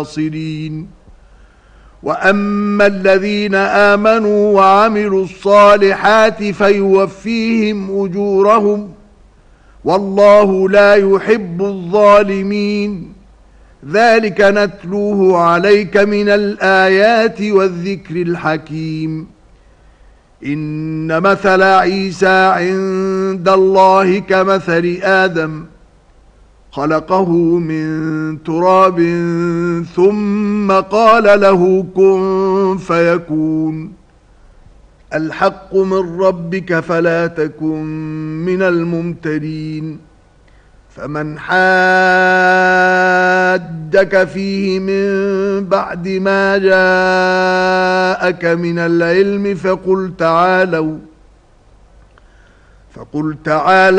الناصرين. وأما الذين آمنوا وعملوا الصالحات فيوفيهم أجورهم والله لا يحب الظالمين. ذلك نتلوه عليك من الآيات والذكر الحكيم. إن مثل عيسى عند الله كمثل آدم خلقه من تراب ثم قال له كن فيكون. الحق من ربك فلا تكن من الممترين. فمن حادك فيه من بعد ما جاءك من العلم فقل تعالوا